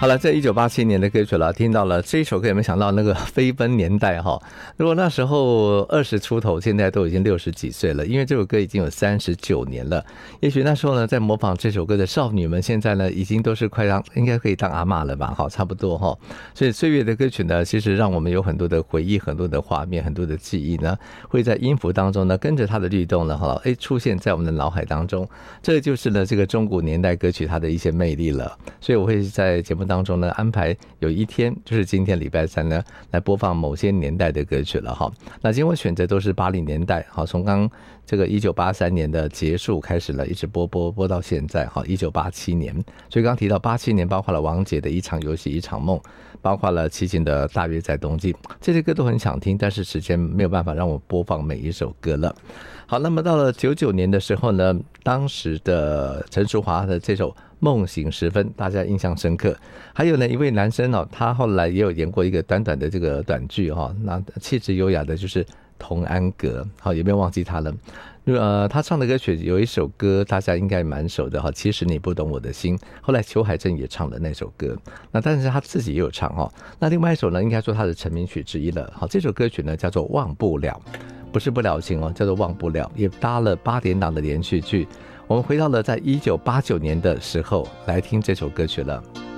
好了，在1987年的歌曲了，听到了这一首歌，有没有想到那个飞奔年代哈？如果那时候20出头，现在都已经60几岁了，因为这首歌已经有39年了。也许那时候呢，在模仿这首歌的少女们，现在呢已经都是快应该可以当阿嬷了吧？哈，差不多哈。所以岁月的歌曲呢，其实让我们有很多的回忆、很多的画面、很多的记忆呢，会在音符当中呢，跟着它的律动呢，哈，出现在我们的脑海当中。这就是呢这个中古年代歌曲它的一些魅力了。所以我会在节目当中呢安排有一天，就是今天礼拜三呢，来播放某些年代的歌曲了哈。那今天我选择都是80年代，好，从刚这个1983年的结束开始了，一直播到现在，好，1987年。所以刚提到87年，包括了王杰的一场游戏一场梦，包括了齐秦的大约在冬季，这些歌都很想听，但是时间没有办法让我播放每一首歌了。好，那么到了99年的时候呢，当时的陈淑桦的这首梦醒时分，大家印象深刻。还有呢，一位男生哦，他后来也有演过一个短短的这个短剧哈，那气质优雅的就是童安格，好，有没有忘记他了？他唱的歌曲有一首歌大家应该蛮熟的哈，其实你不懂我的心。后来裘海正也唱了那首歌，那但是他自己也有唱哈。那另外一首呢，应该说他的成名曲之一了。好，这首歌曲呢叫做《忘不了》，不是不了情哦，叫做忘不了，也搭了8点档的连续剧。我们回到了在1989年的时候来听这首歌曲了。